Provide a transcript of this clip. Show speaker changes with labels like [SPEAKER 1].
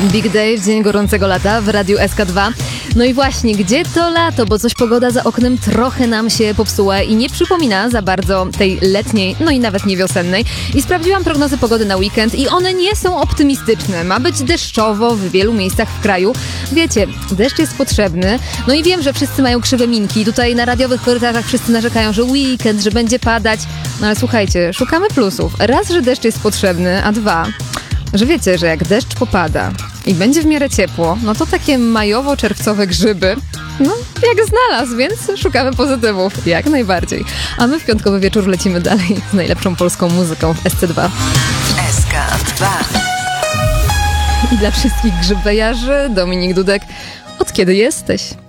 [SPEAKER 1] Big Day w dzień gorącego lata w Radiu SK2. No i właśnie, gdzie to lato? Bo coś pogoda za oknem trochę nam się popsuła i nie przypomina za bardzo tej letniej, no i nawet nie wiosennej. I sprawdziłam prognozy pogody na weekend i one nie są optymistyczne. Ma być deszczowo w wielu miejscach w kraju. Wiecie, deszcz jest potrzebny. No i wiem, że wszyscy mają krzywe minki. Tutaj na radiowych korytarzach wszyscy narzekają, że weekend, że będzie padać. No ale słuchajcie, szukamy plusów. Raz, że deszcz jest potrzebny, a dwa, że wiecie, że jak deszcz popada i będzie w miarę ciepło, no to takie majowo-czerwcowe grzyby, no jak znalazł, więc szukamy pozytywów, jak najbardziej. A my w piątkowy wieczór lecimy dalej z najlepszą polską muzyką w SC2.
[SPEAKER 2] SK2.
[SPEAKER 1] I dla wszystkich grzybejarzy Dominik Dudek, od kiedy jesteś?